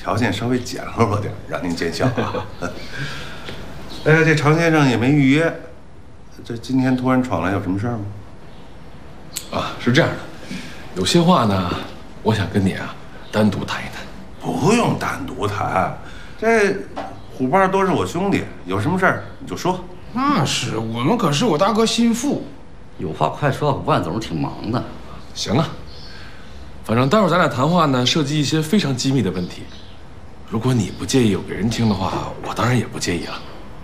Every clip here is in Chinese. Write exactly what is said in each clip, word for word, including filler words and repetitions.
条件稍微简陋了点，让您见笑啊。哎呀，这常先生也没预约，这今天突然闯来有什么事儿吗？ 啊，是这样的，有些话呢，我想跟你啊单独谈一谈。 不用单独谈，这虎爸都是我兄弟，有什么事儿你就说。 那是，我们可是我大哥心腹。 有话快说，万总挺忙的。 行啊，反正待会儿咱俩谈话呢，涉及一些非常机密的问题。如果你不介意有给人听的话，我当然也不介意了。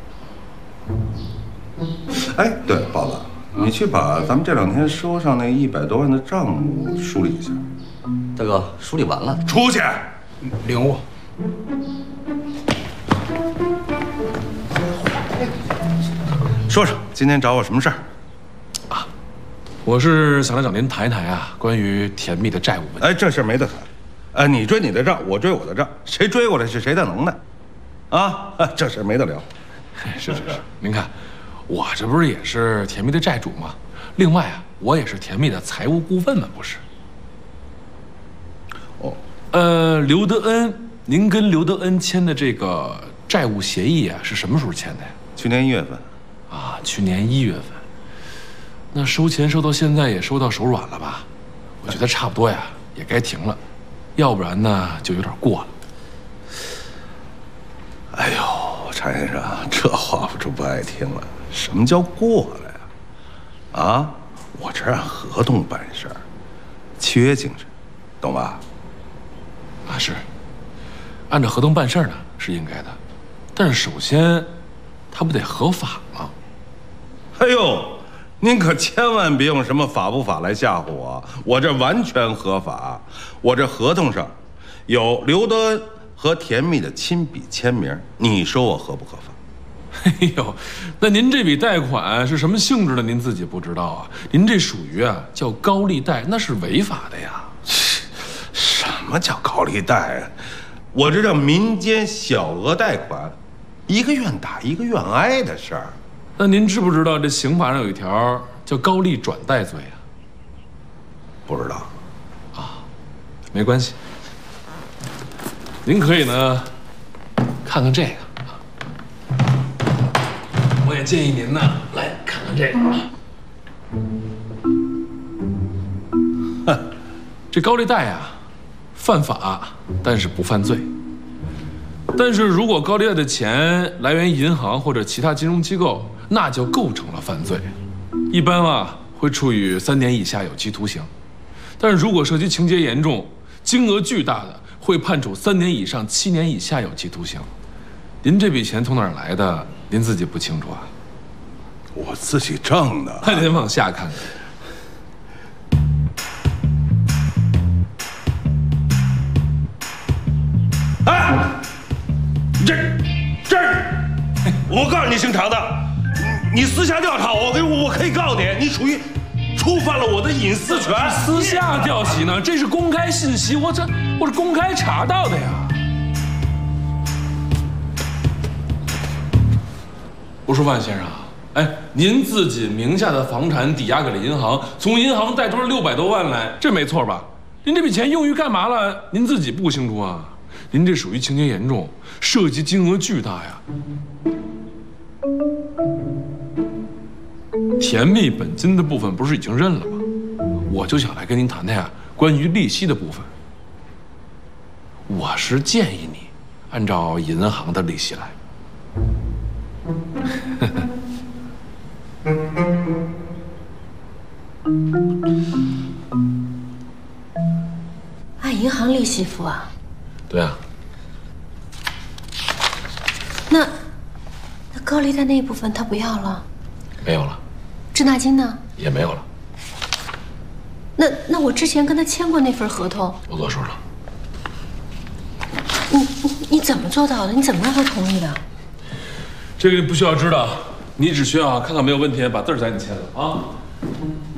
哎，对，豹子，你去把咱们这两天收上那一百多万的账目梳理一下。 大哥，梳理完了。 出去。 领悟。 说说今天找我什么事儿？ 啊，我是想来找您谈一谈啊，关于甜蜜的债务问题。 哎，这事儿没得谈。呃，你追你的账，我追我的账，谁追过来是谁的能耐。啊，这事儿没得聊。 是是是，您看，我这不是也是甜蜜的债主吗？另外啊，我也是甜蜜的财务顾问嘛，不是？ 哦， 呃，刘德恩，您跟刘德恩签的这个债务协议啊，是什么时候签的呀？ 去年一月份。 啊，去年一月份。那收钱收到现在也收到手软了吧？我觉得差不多呀，也该停了，要不然呢就有点过了。 哎呦，常先生，这话我就不爱听了。什么叫过了呀？啊，我这按合同办事儿，契约精神，懂吧？ 啊，是，按照合同办事儿呢是应该的，但是首先，它不得合法吗？ 哎呦，您可千万别用什么法不法来吓唬我，我这完全合法。我这合同上有刘德恩和甜蜜的亲笔签名，你说我合不合法？ 哎呦，那您这笔贷款是什么性质的？您自己不知道啊？您这属于啊叫高利贷，那是违法的呀。 什么叫高利贷啊？我这叫民间小额贷款，一个愿打一个愿挨的事儿。 那您知不知道这刑法上有一条叫高利转贷罪啊？ 不知道。 啊，没关系。您可以呢看看这个。我也建议您呢来看看这个啊。哼，这高利贷啊，犯法，但是不犯罪。但是如果高利贷的钱来源于银行或者其他金融机构，那就构成了犯罪，一般啊会处以三年以下有期徒刑。但是如果涉及情节严重、金额巨大的，会判处三年以上七年以下有期徒刑。您这笔钱从哪儿来的？您自己不清楚啊？ 我自己挣的。 那您往下看看。哎，这这儿，我告诉你，姓常的，你私下调查我，我我可以告你，你属于触犯了我的隐私权。 私下调查呢？这是公开信息，我这我是公开查到的呀。我说万先生，哎，您自己名下的房产抵押给了银行，从银行贷出了六百多万来，这没错吧？您这笔钱用于干嘛了？您自己不清楚啊？您这属于情节严重，涉及金额巨大呀。甜蜜本金的部分不是已经认了吗？我就想来跟您谈谈呀，关于利息的部分。我是建议你按照银行的利息来。 按银行利息付啊？ 对啊。 那那高利贷那一部分他不要了？ 没有了。 滞纳金呢？ 也没有了。 那那我之前跟他签过那份合同， 我作数了。 你你你怎么做到的？你怎么让他同意的？ 这个不需要知道，你只需要看看没有问题，把字儿赶紧签了啊。